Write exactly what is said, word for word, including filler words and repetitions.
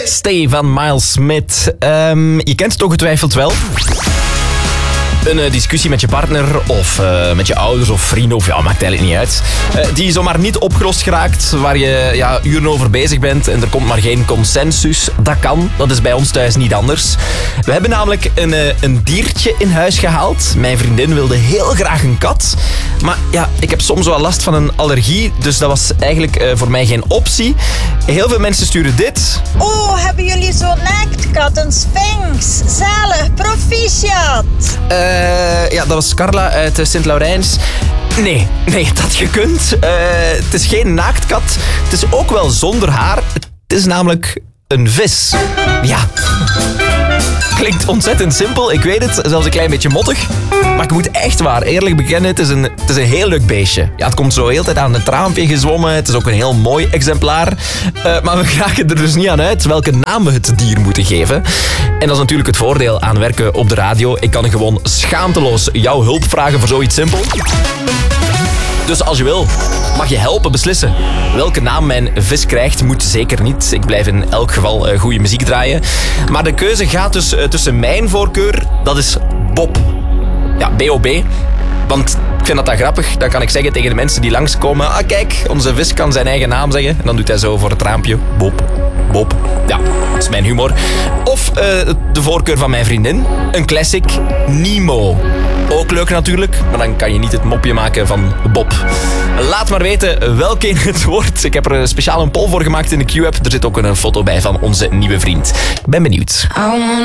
Stay van Miles Smith. Um, je kent het ongetwijfeld wel. Een uh, discussie met je partner of uh, met je ouders of vrienden, of ja, maakt eigenlijk niet uit. Uh, die zomaar niet opgelost geraakt, waar je ja, uren over bezig bent en er komt maar geen consensus. Dat kan, dat is bij ons thuis niet anders. We hebben namelijk een, uh, een diertje in huis gehaald. Mijn vriendin wilde heel graag een kat. Maar ja, ik heb soms wel last van een allergie, dus dat was eigenlijk uh, voor mij geen optie. Heel veel mensen sturen dit. Oh, hebben jullie zo'n naaktkat, een sphinx? Zalig, proficiat. Uh, ja, dat was Carla uit Sint-Laurijns. Nee, nee, dat je kunt. Uh, het is geen naaktkat. Het is ook wel zonder haar. Het is namelijk een vis. Ja. Klinkt ontzettend simpel, ik weet het. Zelfs een klein beetje mottig. Maar ik moet echt waar eerlijk bekennen, het is een, het is een heel leuk beestje. Ja, het komt zo heel de tijd aan het raampje gezwommen. Het is ook een heel mooi exemplaar. Uh, maar we geraken er dus niet aan uit welke naam we het dier moeten geven. En dat is natuurlijk het voordeel aan werken op de radio. Ik kan gewoon schaamteloos jouw hulp vragen voor zoiets simpel. Dus als je wil, mag je helpen beslissen. Welke naam mijn vis krijgt, moet zeker niet. Ik blijf in elk geval uh, goede muziek draaien. Maar de keuze gaat dus uh, tussen mijn voorkeur, dat is Bob. Ja, B O B. Want ik vind dat dat grappig. Dan kan ik zeggen tegen de mensen die langskomen: ah kijk, onze vis kan zijn eigen naam zeggen. En dan doet hij zo voor het raampje: Bob, Bob. Ja, dat is mijn humor. Of uh, de voorkeur van mijn vriendin. Een classic, Nemo. Ook leuk natuurlijk, maar dan kan je niet het mopje maken van Bob. Laat maar weten welke het wordt. Ik heb er speciaal een poll voor gemaakt in de Q-app. Er zit ook een foto bij van onze nieuwe vriend. Ik ben benieuwd.